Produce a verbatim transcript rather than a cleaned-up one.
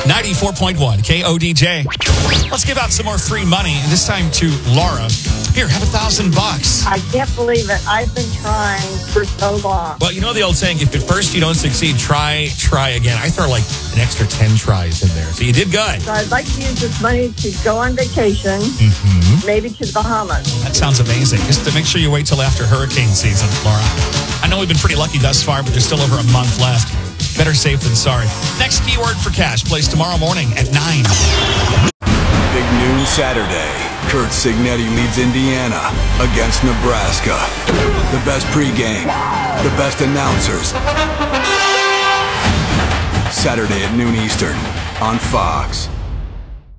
ninety-four point one K O D J. Let's give out some more free money, and this time to Laura. Here, have a thousand bucks. I can't believe it. I've been trying for so long. Well, you know the old saying, if at first you don't succeed, try, try again. I throw like an extra ten tries in there. So you did good. So I'd like to use this money to go on vacation, Mm-hmm. maybe to the Bahamas. That sounds amazing. Just to make sure you wait till after hurricane season, Laura. I know we've been pretty lucky thus far, but there's still over a month left. Better safe than sorry. Next keyword for cash plays tomorrow morning at nine. Big noon Saturday. Kurt Signetti leads Indiana against Nebraska. The best pregame, the best announcers. Saturday at noon Eastern on Fox.